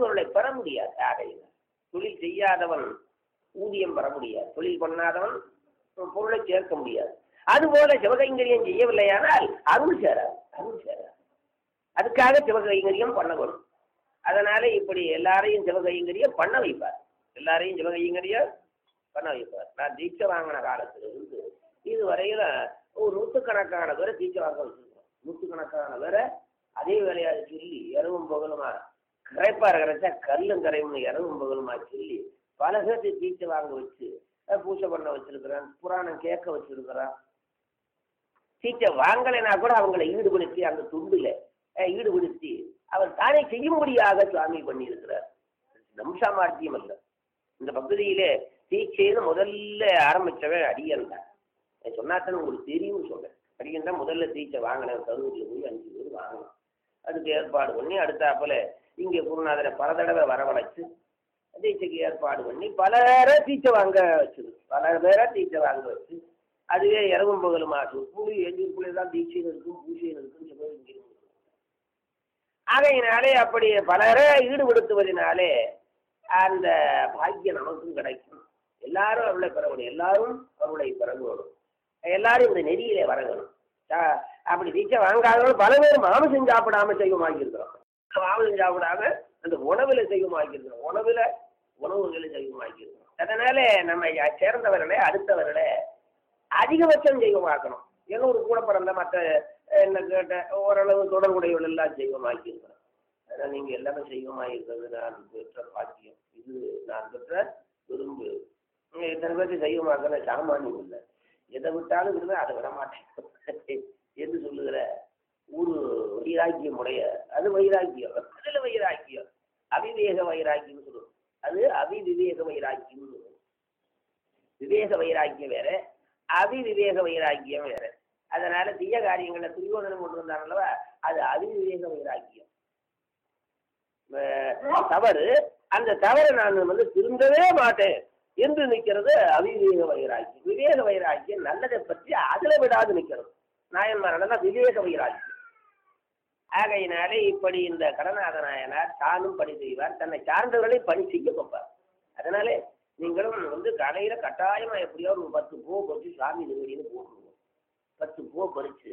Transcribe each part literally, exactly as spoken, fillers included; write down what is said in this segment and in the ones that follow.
பெரும்பொருளை பெற முடியாது. ஆகையினால் தொழில் செய்யாதவன் ஊதியம் பெற முடியாது, தொழில் பண்ணாதவன் பொருளை சேர்க்க முடியாது. அதுபோல சிவகைங்கரியம் செய்யவில்லையானால் அருள் சேராது, அருள் சேராது. அதுக்காக சிவகைங்கரியம் பண்ண வரும். அதனால இப்படி எல்லாரையும் சிவகைங்கரியம் பண்ண வைப்பார், எல்லாரையும் சிவகைங்கரியம் பண்ண வைப்பார். நான் தீட்சை வாங்கின காலத்துல இருந்து இதுவரையில ஒரு நூற்றுக்கணக்கான பேரை தீட்சை வாங்க வச்சிருக்கோம். நூற்றுக்கணக்கான பேரை அதே வேலையாக சொல்லி இரவும் பகலுமா கரைப்பார் கரைச்சா கல்லும் கரையும் இரவும் பகலுமா சொல்லி பல பேர்த்து தீட்சை வாங்க வச்சு பூஜை பண்ண வச்சிருக்கிறான், புராணம் கேட்க வச்சிருக்கிறான். தீட்சை வாங்கலைன்னா கூட அவங்களை ஈடுபடுத்தி அந்த துண்டுல ஈடுபடுத்தி அவர் தானே செய்யும்படியாக சுவாமி பண்ணி இருக்கிறார். நம்சாமார்த்தியம் அல்ல. இந்த பகுதியிலே தீட்சைன்னு முதல்ல ஆரம்பிச்சவன் அடியன் தான். சொன்னாத்தான் உங்களுக்கு தெரியும்னு சொல்றேன். அடியன் தான் முதல்ல தீட்சை வாங்கினேன். கரூரில் போய் அஞ்சு பேர் வாங்கணும். அதுக்கு ஏற்பாடு பண்ணி அடுத்தாப்புல இங்கே குருநாதரை பல தடவை வரவழைச்சு தீட்சைக்கு ஏற்பாடு பண்ணி பலரை தீட்சை வாங்க வச்சுது, பல பேரை தீட்சை வாங்க வச்சு அதுவே இரவும் பகலும் ஆகும். கூலி எஞ்சூருக்குள்ளே தான் தீட்சைன்னு இருக்கும், பூஜைன்னு இருக்குன்னு சொல்லி இங்கே. ஆகையினாலே அப்படி பலரை ஈடுபடுத்துவதனாலே அந்த பாக்கியம் நமக்கும் கிடைக்கும். எல்லாரும் அவளை பெறணும், எல்லாரும் அவளை பெறணும், எல்லாரும் இந்த நெறியிலே வரணும். அப்படி தீட்சை வாங்காதவங்க பல பேர் மாமிசம் சாப்பிடாம செய்வமாக்கியிருக்கிறோம். மாமிசம் சாப்பிடாம அந்த உணவுல செய்வமாக்கியிருக்கிறோம், உணவுல உணவுகளை செய்வமாக்கியிருக்கிறோம். அதனால நம்ம சேர்ந்தவர்களே அடுத்தவர்களே அதிகபட்சம் செய்வமாக்கணும். ஏன்னா ஒரு கூட பிறந்த மற்ற என்ன கேட்ட ஓரளவு தொடர்புடையவர்கள் எல்லாம் செய்வமாக்கியிருக்கிறோம். அதனால் நீங்கள் எல்லாமே செய்வமாயிருக்கிறது நான் பெற்ற பாக்கியம், இது நான் பெற்ற விரும்பு. இத்தனை பேருக்கு செய்வமாக்கிற சாமானியம் இல்லை. எதை விட்டாலும் விடுவேன், அதை விட மாட்டேன் என்று சொல்லுகிற ஒரு வைராக்கியம் உடைய அது வைராக்கியம். அதுல வைராக்கியம் அவிவேக வைராக்கியம் சொல்லுவோம், அது அவிவிவேக வைராக்கியம் சொல்லுவோம். விவேக வைராக்கியம் வேற, அவிவிவேக வைராக்கியம் வேற. அதனால தீய காரியங்களை துரியோதனம் கொண்டு வந்தாங்களவா, அது அவிவிவேக வைராக்கியம். தவறு, அந்த தவறை நான் வந்து திருந்தவே மாட்டேன் என்று நிற்கிறது அவிவேக வைராக்கியம். விவேக வைராக்கியம் நல்லதை பற்றி அதுல விடாது நிற்கிறது. நாயன்மாரான விவேக வைராக்கியம். ஆகையினாலே இப்படி இந்த கடநாத நாயனார் தானும் பணி செய்வார், தன்னை சார்ந்தவர்களை பணி செய்ய வைப்பார். அதனால நீங்களும் வந்து கடையில கட்டாயமா எப்படியோ ஒரு பத்து பூ பறிச்சு சாமி திருவடின்னு போட்டுருவோம். பத்து பூ பறிச்சு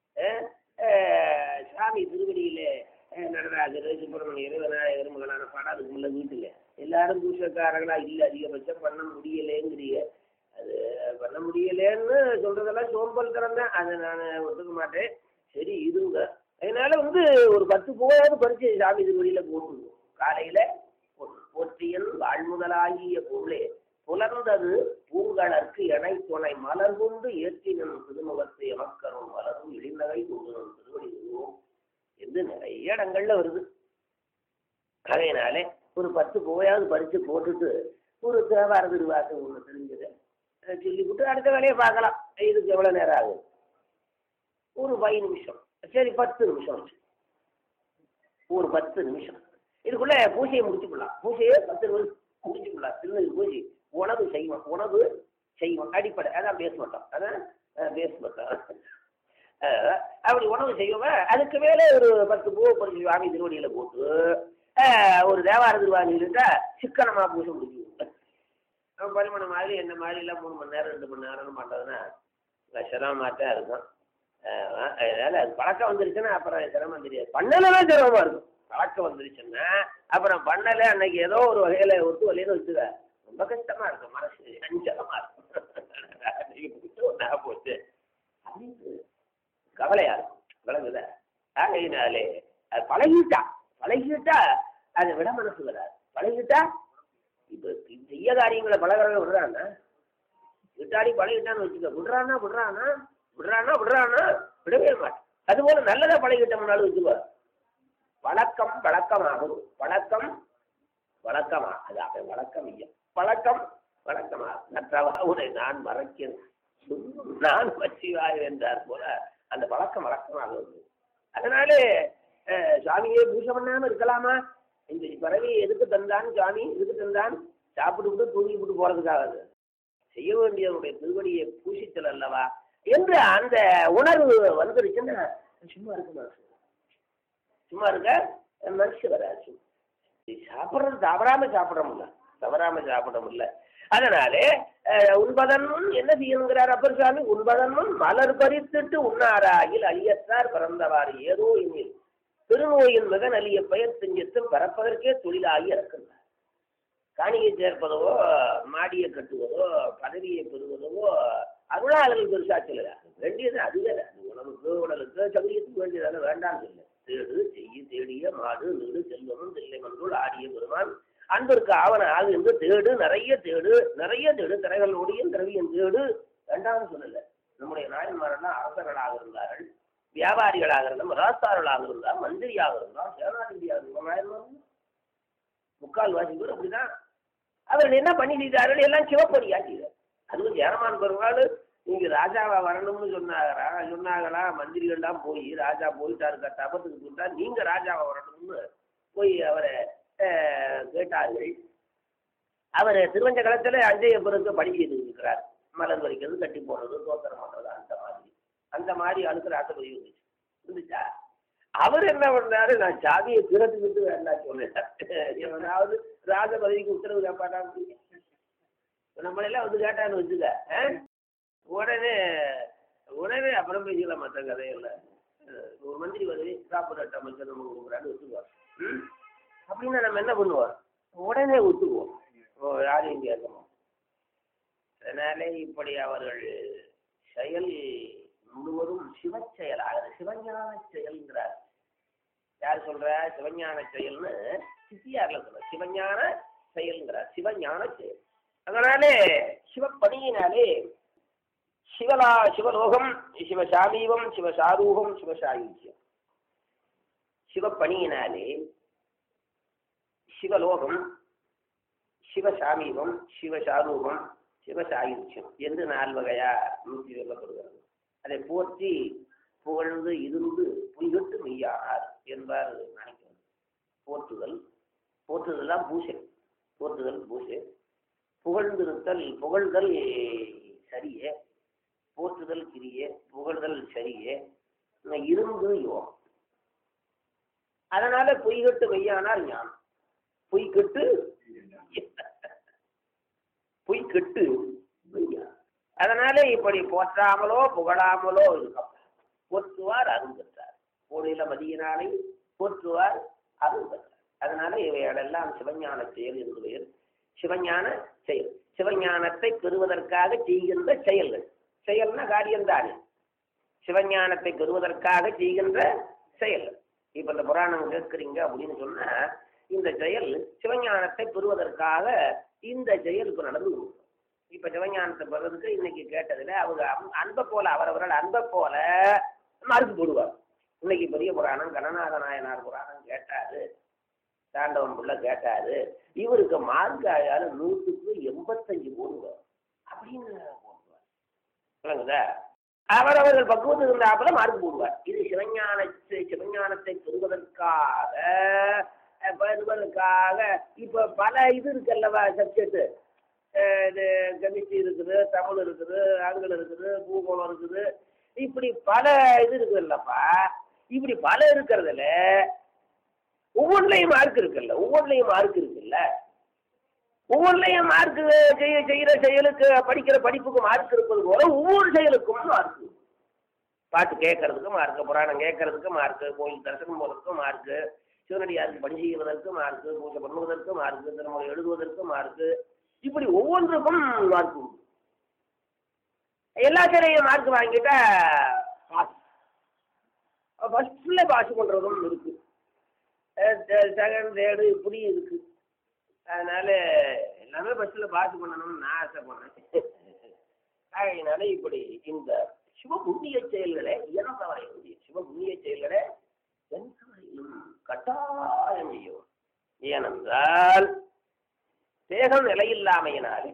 சாமி திருவடியில நடராஜர் சுப்பிரமணியர் விநாயகர் மகனான பாடம் அதுக்கு முன்ன வீட்டுல எல்லாரும் பூசக்காரங்களா இல்லை, அதிகபட்சம் பண்ண முடியலேங்கிறீங்க. அது பண்ண முடியலேன்னு சொல்றதெல்லாம் சோம்பல் திறந்தேன், அதை நான் ஒத்துக்க மாட்டேன். சரி இருங்க. அதனால வந்து ஒரு பத்து பூவாவது பறிச்சு சாமி திருவடியில போட்டுருவோம். காலையில போற்றியல் வாழ்முதலாகிய பொருளே புலர்ந்தது பூங்கலற்கு எனை துணை மலர் கொண்டு ஏற்றினும் திருமுகத்தை எமக்கரும் மலரும் இழிநகை கொண்டு திருவடி வருவோம் என்று நிறைய இடங்கள்ல வருது. அதனாலே ஒரு பத்து பூவையாவது பறிச்சு போட்டுட்டு ஒரு தேவார திருவாசம் ஒன்று தெரிஞ்சது சொல்லிவிட்டு அடுத்த வேலையை பார்க்கலாம். இதுக்கு எவ்வளவு நேரம் ஆகும்? ஒரு பதினஞ்சு நிமிஷம். சரி பத்து நிமிஷம் வச்சு ஒரு பத்து நிமிஷம் இதுக்குள்ள பூஜையை முடிச்சுக்கலாம். பூஜையை பத்து நிமிஷம் முடிச்சுக்கலாம். திருநெல் பூஜை உணவு செய்வோம், உணவு செய்வோம் அடிப்படை, அதான் பேச மாட்டோம், அதான் பேச மாட்டோம். அப்படி உணவு செய்வோம். அதுக்கு மேலே ஒரு பத்து பூ பறிச்சு வாங்கி திருவடியில போட்டு ஒரு தேவார திருவாணி இருந்தா சிக்கனமா பூஜை முடிச்சுவோம். நம்ம பரிமாணம் மாதிரி என்ன மாதிரி எல்லாம் மூணு மணி நேரம் ரெண்டு மணி நேரம் மாட்டோம்னா சிரமமாத்தான் இருக்கும். அதனால அது பழக்கம் வந்துருச்சுன்னா அப்புறம் சிரமம் தெரியாது. பண்ணலாம் சிரமமா இருக்கும். பழக்கம் வந்துருச்சுன்னா அப்புறம் பண்ணல அன்னைக்கு ஏதோ ஒரு வகையில ஒத்து வலையில வச்சுக்க ரொம்ப கஷ்டமா இருக்கும், மனசு அஞ்சலமா இருக்கும். போச்சு அப்படின்னு கவலையா இருக்கும். விளங்குத? ஆகையினாலே அது பழகிட்டா பழகிட்டா அதை விட மனசு வராது. பழகிட்டா இப்ப செய்ய காரியங்களை பழகிறவங்க விடுறான்னா விட்டாடி பழகிட்டான்னு வச்சுக்க, விடுறானா விடுறானா விடுறானா விடுறானா விடவே மாட்டேன். அதுபோல நல்லதா பழகிட்டோம்னாலும் வச்சுக்குவார். பழக்கம் பழக்கமாகும், பழக்கம் வழக்கமா, அது அவன் வழக்கம் இல்லை, பழக்கம் வழக்கமா. நற்றவா உன்னை நான் மறைக்கிறேன் நான் வச்சிவாய் என்றார் போல அந்த பழக்கம் வழக்கமாகுது. அதனாலே சுவாமியே பூஜை பண்ணாம இருக்கலாமா? இந்த பிறவி எதுக்கு தந்தான் சுவாமி? எதுக்கு தந்தான்? சாப்பிட்டு விட்டு தூங்கி விட்டு போறதுக்காக செய்ய வேண்டியவனுடைய திருவடியை பூசித்தல் அல்லவா என்று அந்த உணர்வு வந்துருச்சுன்னா சும்மா இருக்க மனசு, சும்மா இருக்க மனசு வராது. சாப்பிட்றது தவறாம சாப்பிடமுல்ல தவறாம சாப்பிடமுல்ல. அதனாலே உண்பதன் முன் என்ன செய்யணுங்கிறார் அப்பர் சுவாமி, உண்பதன் முன் மலர் பறித்துட்டு உண்ணாராயில் அழியத்தார் பிறந்தவாறு ஏதோ இனில் பெருநோயின் மகன் அழிய பெயர் செஞ்சத்தும் பரப்பதற்கே தொழிலாகி இறக்கின்றார். காணியை சேர்ப்பதோ மாடியை கட்டுவதோ பதவியை பெறுவதோ அருளாளர்கள் பெருசா சொல்லல, வேண்டியது அதுவே உணவுக்கு உடலுக்கு சௌரியத்துக்கு வேண்டியதான வேண்டாம் சொல்ல. தேடு செய்ய தேடிய மாடு நீடு செல்வமும் தில்லை மன்றுள் ஆடிய பெருமான் அன்பிற்கு ஆவண ஆகு என்று தேடு நிறைய தேடு நிறைய தேடு திரைகளோடைய திரவியம் தேடு வேண்டாம்னு சொல்லல. நம்முடைய நாயன்மாரெல்லாம் அரசர்களாக இருந்தார்கள், வியாபாரிகளாக இருந்தால் ராசார்களாக இருந்தால் மந்திரியாக இருந்தால் சேனாதிபதியாக இருந்தால் நாயன்மார் முக்கால் வாசி பேர் அப்படிதான். அவர்கள் என்ன பண்ணி செய்தார்கள், எல்லாம் சிவப்படியா செய்தார். அதுவும் ஜெயரமான் பெருமாள் நீங்க ராஜாவா வரணும்னு சொன்னாங்களா சொன்னாங்களா மந்திரிகள்லாம் போய் ராஜா போயிட்டாரு தபத்துக்கு போட்டா நீங்க ராஜாவா வரணும்னு போய் அவரை கேட்டார்கள். அவர் திருவஞ்ச காலத்துல அஞ்சைய பிறகு பணி செய்து இருக்கிறார். மலர் வரைக்கிறது, கட்டி போடுறது, தோத்திரம் பண்றது, அந்த மாதிரி அந்த மாதிரி ஆளுக்கு ராசபதி இருந்துச்சு இருந்துச்சா. அவர் என்ன பண்ணாரு, நான் சாதியை திறத்துக்கிட்டு வேண்டாம் சொன்னேன். எவனாவது ராஜபதிக்கு உத்தரவு கேட்பாட்டாங்க. நம்மளெல்லாம் வந்து கேட்டான்னு வச்சுக்க உடனே உடனே அப்புறம் பேசிக்கலாம். மற்ற கதையெல்லாம் ஒரு மந்திரி வந்து சாப்பிட்ற அமைச்சர் நம்ம கொடுக்குறான்னு வச்சுக்குவார். அப்படின்னா நம்ம என்ன பண்ணுவோம், உடனே ஒத்துக்குவோம், யாரையும் கேட்கணும். அதனாலே இப்படி அவர்கள் செயல் முழுவதும் சிவ செயலாக சிவஞான செயல்ங்கிறார். யார் சொல்ற சிவஞான செயல்னு சித்தியார்ல சொல்ற சிவஞான செயல்ங்கிறார், சிவஞான செயல். அதனாலே சிவப்பணியினாலே சிவலா சிவலோகம் சிவசாமீபம் சிவசாரூகம் சிவசாயுஜ்யம். சிவப்பணியினாலே சிவலோகம் சிவசாமீபம் சிவசாரூகம் சிவசாயுஜ்யம் என்று நாலு வகையா நூற்றி சொல்லப்படுகிறது. அதை போற்றி புகழ்ந்து இருந்து புய்கட்டு மெய்யானார் என்பார் நினைக்கிறது. போற்றுதல் போற்றுதல் தான் பூசை, போற்றுதல் பூசை. புகழ்ந்திருத்தல் புகழ்தல் சரியே, போற்றுதல் கிரியே, புகழ்தல் சரியே, இருந்து யோகம். அதனால பொய்கட்டு மெய்யானார் ஞானம். பொய்கட்டு பொய்கட்டு மெய்யா. அதனால இப்படி போற்றாமலோ புகழாமலோ இருக்கும். போற்றுவார் அருள் பெற்றார், கோடியில மதியினாலே போற்றுவார் அருள் பெற்றார். அதனால இவைகளெல்லாம் சிவஞான செயல் என்று பெயர். சிவஞான செயல், சிவஞானத்தை பெறுவதற்காக செய்கின்ற செயல்கள். செயல்னா காரியம்தானே, சிவஞானத்தை பெறுவதற்காக செய்கின்ற செயல்கள். இப்ப இந்த புராணம் கேட்குறீங்க அப்படின்னு சொன்னா இந்த செயல் சிவஞானத்தை பெறுவதற்காக இந்த செயல் இப்ப நடந்து கொடுக்கும். இப்ப சிவஞானத்தை பெறுவதற்கு இன்னைக்கு கேட்டதுல அவங்க அன்பை போல அவரவர்கள் அன்பை போல மறுத்து போடுவார். இன்னைக்கு பெரிய புராணம் கணநாத நாயனார் புராணம் கேட்டாரு, தாண்டவன் புள்ள கேட்டாரு, இவருக்கு மார்க் ஆயால நூற்றுக்கு எண்பத்தஞ்சு போடுவார் அப்படின்னு போடுவார். சொல்லுங்கதா அவரவர்கள் பக்குவத்துக்கு இருந்தாப்புல மார்க் போடுவார். இது சிவஞானத்தை சிவஞானத்தை பெறுவதற்காக பெறுவதற்காக இப்ப பல இது இருக்குல்லவா சப்ஜெக்ட். இது கெமிஸ்ட்ரி இருக்குது, தமிழ் இருக்குது, ஆங்கிலம் இருக்குது, பூகோளம் இருக்குது, இப்படி பல இது இருக்குது இல்லப்பா. இப்படி பல இருக்கிறதுல ஒவ்வொன்றையும் மார்க் இருக்குல்ல, ஒவ்வொன்றையும் மார்க் இருக்குல்ல, ஒவ்வொன்றையும் மார்க் செய்ய செய்யற செயலுக்கு படிக்கிற படிப்புக்கு மார்க் இருப்பது போல ஒவ்வொரு செயலுக்கும் மார்க். பாட்டு கேட்கறதுக்கு மார்க்கு, புராணம் கேட்கறதுக்கு மார்க்கு, கோயில் தரிசனம் போறதுக்கு மார்க்கு, சிவனடியாருக்கு பணி செய்வதற்கு மார்க்கு, பூஜை பண்ணுவதற்கு மார்க்கு, திருமணம் எழுதுவதற்கு மார்க்கு, இப்படி ஒவ்வொன்றுக்கும் மார்க் உண்டு. எல்லாத்திலையும் மார்க் வாங்கிட்டா பாஸ், ஃபர்ஸ்ட்ல பாஸ் பண்றதும் இருக்கு, செகண்ட் தேர்டு இப்படி இருக்கு. அதனால எல்லாமே பஸ்ல பாஸ் பண்ணணும்னு நான் ஆசைப்படுறேன். அதனால இப்படி இந்த சிவபுண்ணிய செயல்களை இயன்றவரையும் சிவபுண்ணிய செயல்களை எந்தவரையிலும் கட்டாயம் செய்யும். ஏனென்றால் தேகம் நிலையில்லாமையினாலே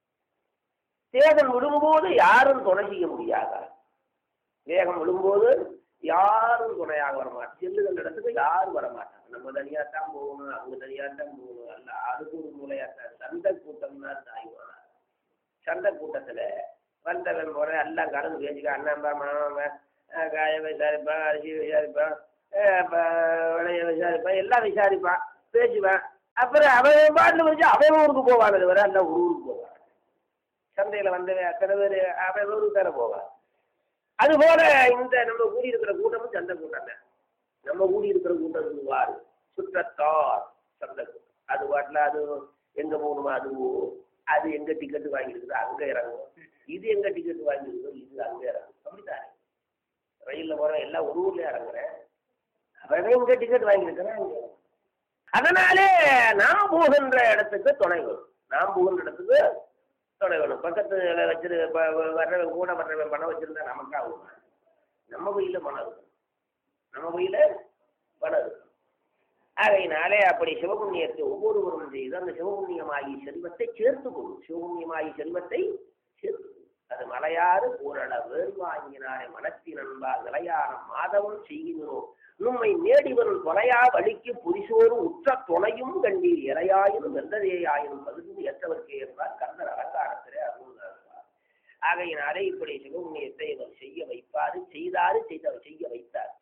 தேகம் விடும்போது யாரும் துணை செய்ய முடியாத, தேகம் விடும்போது யாரும் துணையாக வரமாட்டாங்க. செல்லுகின்ற இடத்துக்கு யாரும் வரமாட்டாங்க. நம்ம தனியாத்தான் போகணும், அவங்க தனியாத்தான் போகணும். அல்ல அதுக்கு ஒரு மூலையாத்தான். சண்டை கூட்டம்னா தாய்வான சண்டை கூட்டத்துல வந்தவன் போற எல்லாம் கலந்து பேசிக்க, அண்ணாம்பா மாமாம்பா, காய விசாரிப்பான், அரிசி விசாரிப்பான், விளைய விசாரிப்பான், எல்லாம் விசாரிப்பான், பேசுவேன். அப்புறம் அவன் பாட்டில் வச்சு அவன் ஊருக்கு போவான். அது வர எல்லாம் ஒரு ஊருக்கு போவான். சந்தையில் வந்தவன் அத்தனை பேர் அவன் ஊருக்கு தானே போவான். அதுபோல இந்த நம்ம கூடி இருக்கிற கூட்டமும் சந்தை கூட்டம் தான். நம்ம கூடி இருக்கிற கூட்டம் வாரு சுற்றத்தார் சந்தை கூட்டம். அது பாட்டில் அது எங்கே போகணுமோ அது போகும். அது எங்கே டிக்கெட்டு வாங்கியிருக்குதோ அங்கே இறங்கும். இது எங்கே டிக்கெட்டு வாங்கியிருக்கோ இது அங்கே இறங்கும். அப்படித்தானே ரயிலில் போகிறேன் எல்லாம் ஒரு ஊர்லேயே இறங்குறேன். அவன் எங்கே டிக்கெட் வாங்கியிருக்கிறேன் அங்கே. அதனாலே நாம் போகின்ற இடத்துக்கு துணை வரும். நாம் போகின்ற இடத்துக்கு துணை வரும். பக்கத்தில் வச்சிரு வர்றவன் கூட வர்றவன் பணம் வச்சிருந்தா நமக்கு ஆகும். நம்ம வழியில் பணம் இருக்கும். நம்ம வழியில் பணம் இருக்கும். ஆகையினாலே அப்படி சிவபுண்ணியத்தை ஒவ்வொருவரும் செய்து அந்த சிவபுண்ணியமாகி செல்வத்தை சேர்த்து கொள்ளும். சிவபுண்ணியமாகி செல்வத்தை சேர்த்து அது மலையாறு பூரண வேறு வாங்கினாரே மனத்தின் அன்பால் நிலையான மாதவன் செய்கிறோம் உண்மை நேடிவரும் தொலையா வழிக்கு புரிசோரும் உற்ற துணையும் கண்டீர் இறையாயினும் வெந்ததேயாயினும் பகுதி ஏற்றவர்க்கே என்றார் கந்தர் அலங்காரத்திலே அருள்வார். ஆகையினாலே இப்படி சிவபுண்ணியத்தை இவர் செய்ய வைப்பாரு. செய்தாரு செய்தவர் செய்ய வைத்தார்.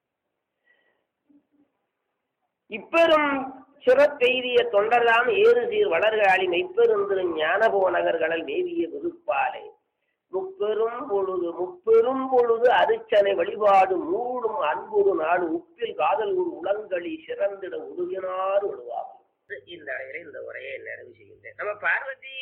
இப்பெரும் சிறப்பெய்திய தொண்டர்தாம் ஏறு சீர் வளர்காலி மெய்ப்பெருந்திரு ஞானபோ நகர்களில் மேவிய விருப்பாலே முப்பெரும் பொழுது முப்பெரும் பொழுது அரிச்சனை வழிபாடு மூடும் அன்புறு நாடு உப்பில் காதல் ஒரு உளங்களி சிறந்திட உருகினார் விடுவாகும். இந்த அறையில இந்த உரையை நிறைவு செய்கின்றேன். நம்ம பார்வதி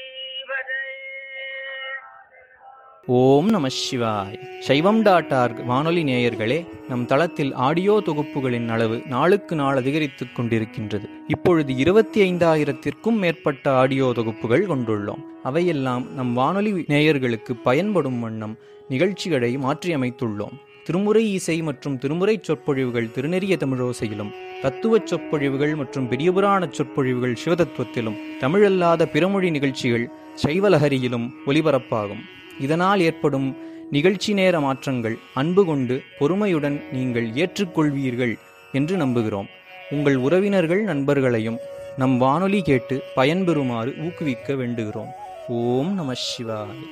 ஓம் நம சிவாய். சைவம் டாட் ஆர்க் வானொலி நேயர்களே, நம் தளத்தில் ஆடியோ தொகுப்புகளின் அளவு நாளுக்கு நாள் அதிகரித்துக் கொண்டிருக்கின்றது. இப்பொழுது இருபத்தி ஐந்தாயிரத்திற்கும் மேற்பட்ட ஆடியோ தொகுப்புகள் கொண்டுள்ளோம். அவையெல்லாம் நம் வானொலி நேயர்களுக்கு பயன்படும் வண்ணம் நிகழ்ச்சிகளை மாற்றியமைத்துள்ளோம். திருமுறை இசை மற்றும் திருமுறை சொற்பொழிவுகள் திருநெறிய தமிழோசையிலும், தத்துவ சொற்பொழிவுகள் மற்றும் பெரியபுராண சொற்பொழிவுகள் சிவதத்துவத்திலும், தமிழல்லாத பிறமொழி நிகழ்ச்சிகள் சைவலஹரியிலும் ஒலிபரப்பாகும். இதனால் ஏற்படும் நிகழ்ச்சி நேர மாற்றங்கள் அன்பு கொண்டு பொறுமையுடன் நீங்கள் ஏற்றுக்கொள்வீர்கள் என்று நம்புகிறோம். உங்கள் உறவினர்கள் நண்பர்களையும் நம் வானொலி கேட்டு பயன்பெறுமாறு ஊக்குவிக்க வேண்டுகிறோம். ஓம் நம சிவாய்.